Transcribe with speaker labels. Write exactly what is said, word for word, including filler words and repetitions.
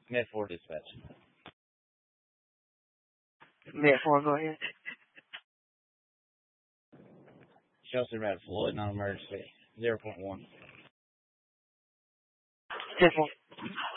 Speaker 1: Med four dispatch.
Speaker 2: Med four, go ahead.
Speaker 1: Chelsea Red Floyd, non-emergency. zero point one.
Speaker 2: ten four.